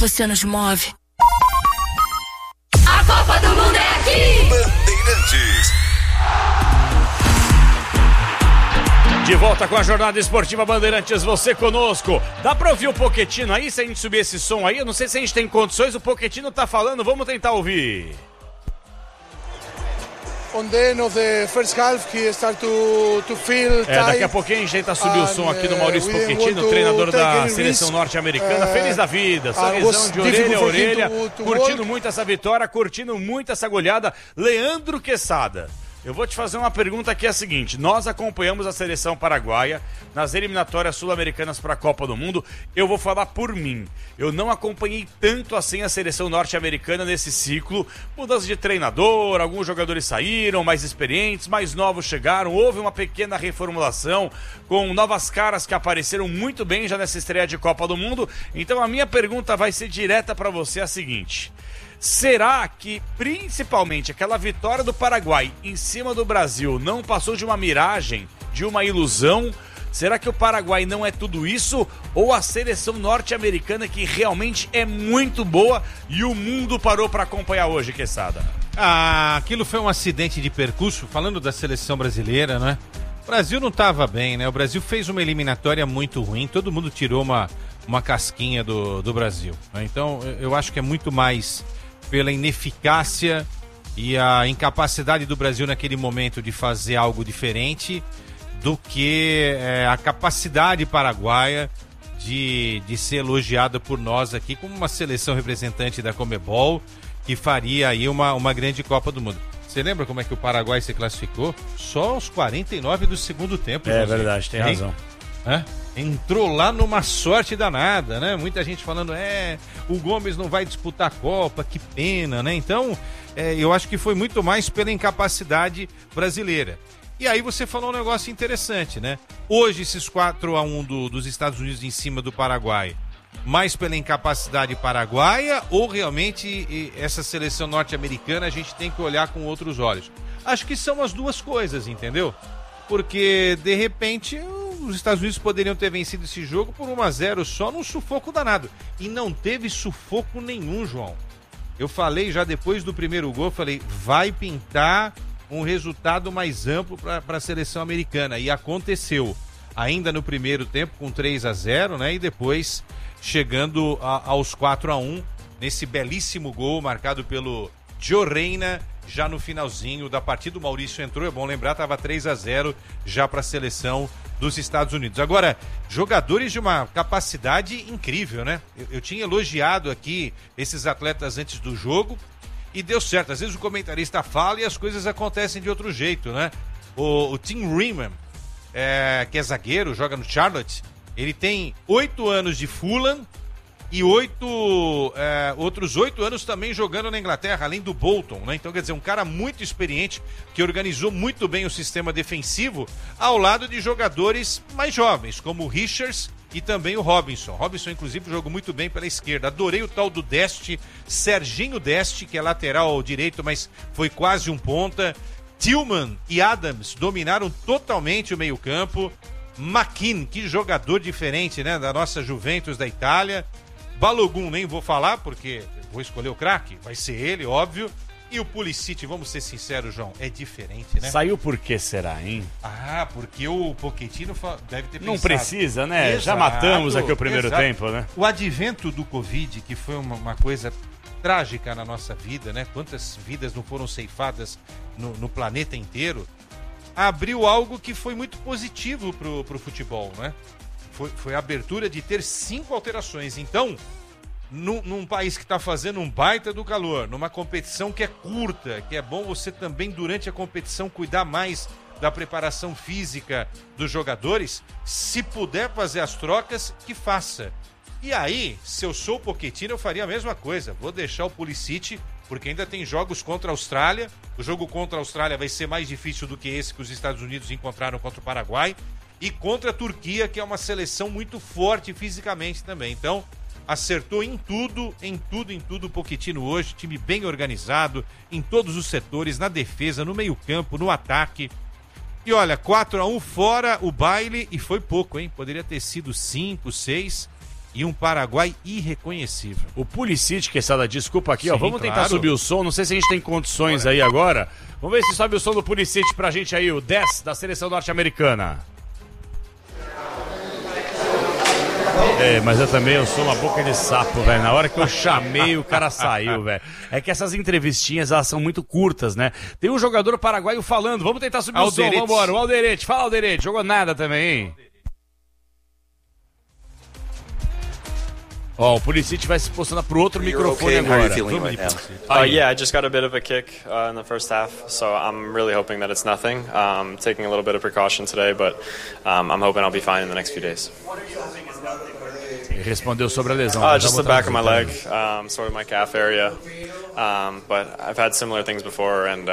você nos move. A Copa do Mundo é aqui! Bandeirantes. De volta com a jornada esportiva Bandeirantes, você conosco. Dá pra ouvir o Pochettino aí, se a gente subir esse som aí? Eu não sei se a gente tem condições, o Pochettino tá falando, vamos tentar ouvir. On the end of the first half, he started to feel tight. Daqui a pouquinho a gente tenta subir o som aqui do Maurício Pochettino, treinador da seleção norte-americana, feliz da vida, sorrisão de orelha a orelha, curtindo muito essa vitória, curtindo muito essa goleada. Leandro Quesada, eu vou te fazer uma pergunta que é a seguinte: nós acompanhamos a seleção paraguaia nas eliminatórias sul-americanas para a Copa do Mundo. Eu vou falar por mim, eu não acompanhei tanto assim a seleção norte-americana nesse ciclo. Mudança de treinador, alguns jogadores saíram, mais experientes, mais novos chegaram, houve uma pequena reformulação com novas caras que apareceram muito bem já nessa estreia de Copa do Mundo. Então a minha pergunta vai ser direta para você, a seguinte: será que, principalmente, aquela vitória do Paraguai em cima do Brasil não passou de uma miragem, de uma ilusão? Será que o Paraguai não é tudo isso? Ou a seleção norte-americana que realmente é muito boa e o mundo parou para acompanhar hoje, Quesada? Aquilo foi um acidente de percurso, falando da seleção brasileira, né? O Brasil não estava bem, né? O Brasil fez uma eliminatória muito ruim, todo mundo tirou uma casquinha do Brasil, né? Então, eu acho que é muito mais pela ineficácia e a incapacidade do Brasil naquele momento de fazer algo diferente do que a capacidade paraguaia de ser elogiada por nós aqui como uma seleção representante da Conmebol que faria aí uma grande Copa do Mundo. Você lembra como é que o Paraguai se classificou? Só aos 49 do segundo tempo. É verdade, tem razão. Entrou lá numa sorte danada, né? Muita gente falando, o Gomes não vai disputar a Copa, que pena, né? Então, eu acho que foi muito mais pela incapacidade brasileira. E aí você falou um negócio interessante, né? Hoje, esses 4-1 dos Estados Unidos em cima do Paraguai, mais pela incapacidade paraguaia ou realmente essa seleção norte-americana a gente tem que olhar com outros olhos? Acho que são as duas coisas, entendeu? Porque, de repente, os Estados Unidos poderiam ter vencido esse jogo por 1-0 só num sufoco danado. E não teve sufoco nenhum, João. Eu falei já depois do primeiro gol, falei, vai pintar um resultado mais amplo para a seleção americana. E aconteceu. Ainda no primeiro tempo com 3-0, né? E depois chegando aos 4-1, nesse belíssimo gol marcado pelo Gio Reyna, já no finalzinho da partida. O Maurício entrou, é bom lembrar, estava 3-0 já para a seleção dos Estados Unidos. Agora, jogadores de uma capacidade incrível, né? Eu tinha elogiado aqui esses atletas antes do jogo e deu certo. Às vezes o comentarista fala e as coisas acontecem de outro jeito, né? O Tim Riemann, que é zagueiro, joga no Charlotte, ele tem 8 anos de Fulham e outros 8 anos também jogando na Inglaterra, além do Bolton, né? Então, quer dizer, um cara muito experiente que organizou muito bem o sistema defensivo ao lado de jogadores mais jovens, como o Richards e também o Robinson. Robinson, inclusive, jogou muito bem pela esquerda. Adorei o tal do Deste, Serginho Deste, que é lateral direito, mas foi quase um ponta. Tillman e Adams dominaram totalmente o meio-campo. McKean, que jogador diferente, né? Da nossa Juventus da Itália. Balogun nem vou falar, porque vou escolher o craque, vai ser ele, óbvio. E o Pulisic, vamos ser sinceros, João, é diferente, né? Saiu por que será, hein? Porque o Pochettino deve ter pensado. Não precisa, né? Exato, já matamos aqui o primeiro tempo, né? O advento do Covid, que foi uma coisa trágica na nossa vida, né? Quantas vidas não foram ceifadas no planeta inteiro, abriu algo que foi muito positivo pro futebol, né? Foi a abertura de ter 5 alterações. Então, num país que está fazendo um baita do calor, numa competição que é curta, que é bom você também, durante a competição, cuidar mais da preparação física dos jogadores, se puder fazer as trocas, que faça. E aí, se eu sou o Pochettino, eu faria a mesma coisa. Vou deixar o Pulisic, porque ainda tem jogos contra a Austrália. O jogo contra a Austrália vai ser mais difícil do que esse que os Estados Unidos encontraram contra o Paraguai. E contra a Turquia, que é uma seleção muito forte fisicamente também. Então, acertou em tudo o Pochettino hoje. Time bem organizado, em todos os setores, na defesa, no meio-campo, no ataque. E olha, 4-1 fora o baile, e foi pouco, hein? Poderia ter sido 5, 6. e um Paraguai irreconhecível. O Pulisic, Quesada, desculpa aqui, ó, vamos tentar subir o som, não sei se a gente tem condições aí agora. Vamos ver se sobe o som do Pulisic pra gente aí, o 10 da seleção norte-americana. Mas eu sou uma boca de sapo, velho. Na hora que eu chamei, o cara saiu, velho. É que essas entrevistinhas, elas são muito curtas, né? Tem um jogador paraguaio falando, vamos tentar subir o som, vambora. O Alderete, fala Alderete, jogou nada também, hein? Ó, o Pulisic vai se posicionar pro outro microfone agora. Yeah, I just got a bit of a kick in the first half, so I'm really hoping that it's nothing. Taking a little bit of precaution today, but I'm hoping I'll be fine in the next few days. Ele respondeu sobre a lesão. Just the back of my leg, sort of my calf area. But I've had similar things before, and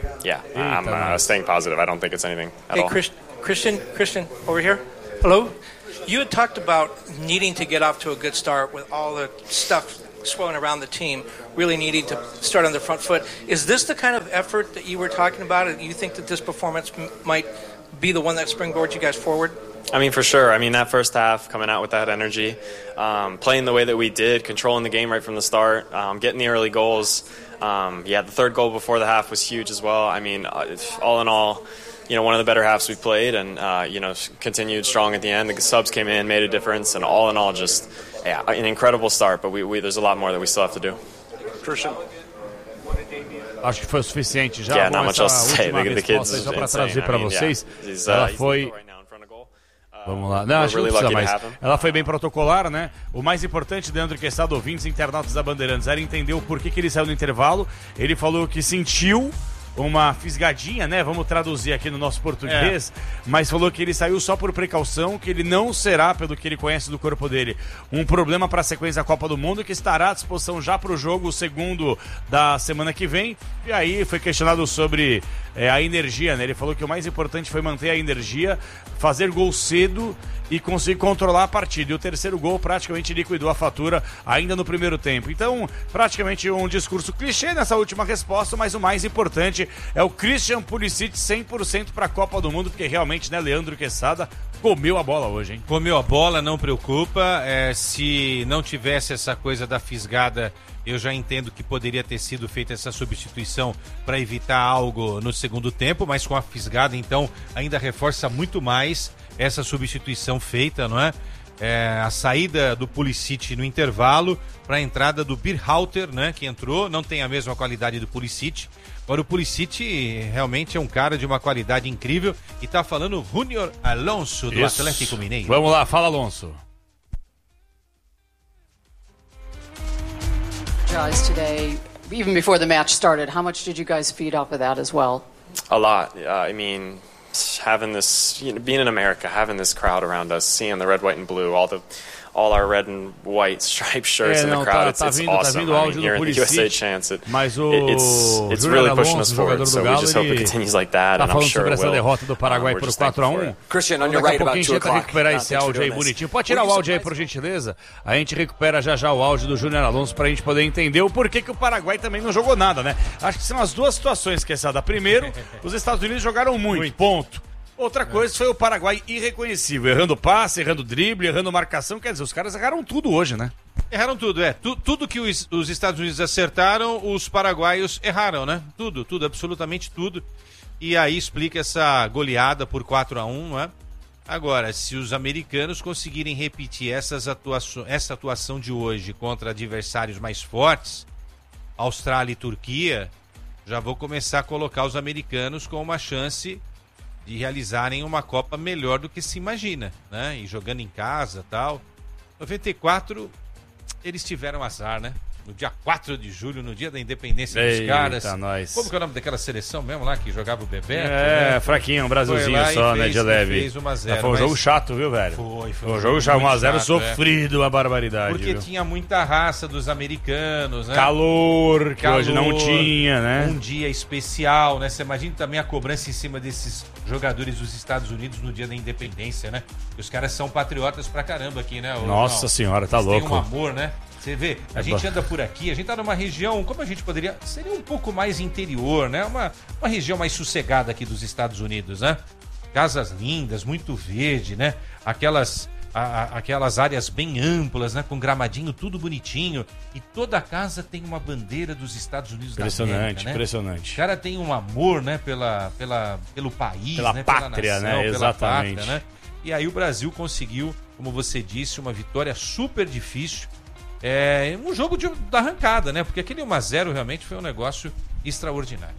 I'm staying positive. I don't think it's anything at all. Christian, over here. Hello. You had talked about needing to get off to a good start with all the stuff swirling around the team, really needing to start on the front foot. Is this the kind of effort that you were talking about? And you think that this performance might be the one that springboards you guys forward? I mean, for sure. I mean, that first half, coming out with that energy, playing the way that we did, controlling the game right from the start, getting the early goals. The third goal before the half was huge as well. I mean, all in all, one of the better halves we played, and continued strong at the end. The subs came in, made a difference, and all in all, just an incredible start. But there's a lot more that we still have to do. Christian. Acho que foi o suficiente já. Not much else to say. The kids, só para trazer para vocês. Ela foi. Vamos lá. Não, acho que não precisa mais. Ela foi bem protocolar, né? O mais importante, Leandro Quesada, ouvintes, internautas da Bandeirantes, era entender o porquê que ele saiu no intervalo. Ele falou que sentiu uma fisgadinha, né? Vamos traduzir aqui no nosso português, mas falou que ele saiu só por precaução, que ele não será, pelo que ele conhece do corpo dele, um problema para a sequência da Copa do Mundo, que estará à disposição já para o jogo segundo da semana que vem. E aí foi questionado sobre a energia, né? Ele falou que o mais importante foi manter a energia, fazer gol cedo e conseguir controlar a partida. E o terceiro gol praticamente liquidou a fatura ainda no primeiro tempo. Então, praticamente um discurso clichê nessa última resposta, mas o mais importante é o Christian Pulisic 100% para a Copa do Mundo, porque realmente, né, Leandro Quesada comeu a bola hoje, hein? Comeu a bola, não preocupa. Se não tivesse essa coisa da fisgada, eu já entendo que poderia ter sido feita essa substituição para evitar algo no segundo tempo, mas com a fisgada, então, ainda reforça muito mais essa substituição feita, não é? A saída do Pulisic no intervalo para a entrada do Berhalter, né, que entrou, não tem a mesma qualidade do Pulisic. Agora o Pulisic realmente é um cara de uma qualidade incrível e tá falando o Júnior Alonso do Atlético Mineiro. Vamos lá, fala Alonso. Today, even before the match started, how much did you guys feed off of that as well? A lot. I mean, having this, being in America, having this crowd around us, seeing the red, white, and blue, all our red and white striped shirts in the crowd, it's awesome. I mean, hearing the USA chants, it's really pushing us forward. So we just hope it continues like that, and I'm sure it will. Derrota do Paraguai por 4-1. Christian, on your right about 2 o'clock. Recuperar esse áudio aí bonitinho. Pode tirar o áudio aí, por gentileza? A gente recupera já o áudio do Júnior Alonso pra gente poder entender o porquê que o Paraguai também não jogou nada, né? Acho que são as duas situações, Quesada. Primeiro, os Estados Unidos jogaram muito, ponto. Outra coisa foi o Paraguai irreconhecível, errando passe, errando drible, errando marcação. Quer dizer, os caras erraram tudo hoje, né? Erraram tudo, tudo que os Estados Unidos acertaram, os paraguaios erraram, né? Tudo, absolutamente tudo. E aí explica essa goleada por 4-1, não é? Agora, se os americanos conseguirem repetir essa atuação de hoje contra adversários mais fortes, Austrália e Turquia, já vou começar a colocar os americanos com uma chance de realizarem uma Copa melhor do que se imagina, né? E jogando em casa e tal. 94, eles tiveram azar, né? No dia 4 de julho, no dia da independência dos caras. Nós. Como que é o nome daquela seleção mesmo lá que jogava o Bebeto? Né? Fraquinho, um Brasilzinho só, né? De leve. Fez 1-0, foi um jogo chato, viu, velho? Foi um jogo chato, 1-0 sofrido, uma barbaridade. Porque viu? Tinha muita raça dos americanos, né? Calor, que hoje não tinha, né? Um dia especial, né? Você imagina também a cobrança em cima desses jogadores dos Estados Unidos no dia da independência, né? E os caras são patriotas pra caramba aqui, né? Nossa senhora, tá louco. Tem um amor, né? Você vê, a gente anda por aqui, a gente tá numa região, como a gente poderia... Seria um pouco mais interior, né? Uma região mais sossegada aqui dos Estados Unidos, né? Casas lindas, muito verde, né? Aquelas aquelas áreas bem amplas, né? Com gramadinho, tudo bonitinho. E toda a casa tem uma bandeira dos Estados Unidos da América, né? Impressionante. O cara tem um amor, né? Pelo país, pela né? pátria, pela nação, né? Exatamente. Pátria, né? E aí o Brasil conseguiu, como você disse, uma vitória super difícil. Um jogo da arrancada, né? Porque aquele 1-0 realmente foi um negócio extraordinário.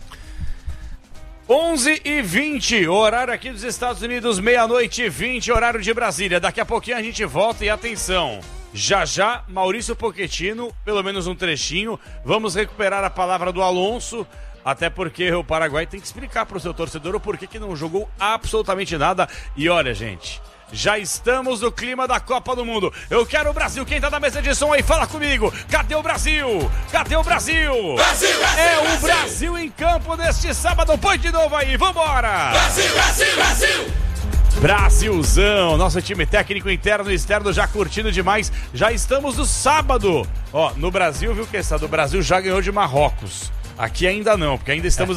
11h20, horário aqui dos Estados Unidos, 00:20, horário de Brasília. Daqui a pouquinho a gente volta e atenção, já, Maurício Pochettino, pelo menos um trechinho. Vamos recuperar a palavra do Alonso, até porque o Paraguai tem que explicar para o seu torcedor o porquê que não jogou absolutamente nada. E olha, gente, já estamos no clima da Copa do Mundo. Eu quero o Brasil. Quem tá na mesa de som aí, fala comigo. Cadê o Brasil? Cadê o Brasil? Brasil! É o Brasil em campo neste sábado. Põe de novo aí, vambora! Brasil! Brasilzão, nosso time técnico interno e externo já curtindo demais. Já estamos no sábado. Ó, no Brasil, viu, que o Brasil já ganhou de Marrocos. Aqui ainda não, porque ainda estamos